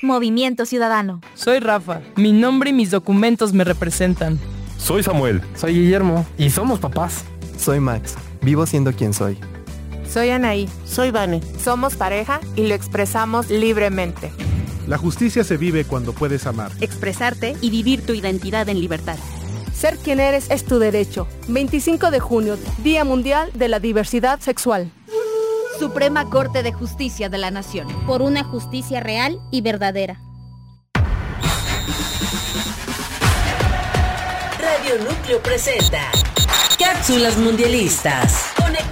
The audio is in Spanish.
Movimiento Ciudadano. Soy Rafa. Mi nombre y mis documentos me representan. Soy Samuel. Soy Guillermo. Y somos papás. Soy Max. Vivo siendo quien soy. Soy Anaí. Soy Vane. Somos pareja y lo expresamos libremente. La justicia se vive cuando puedes amar, expresarte y vivir tu identidad en libertad. Ser quien eres es tu derecho. 25 de junio, Día Mundial de la Diversidad Sexual. Suprema Corte de Justicia de la Nación. Por una justicia real y verdadera. Radio Núcleo presenta Cápsulas Mundialistas.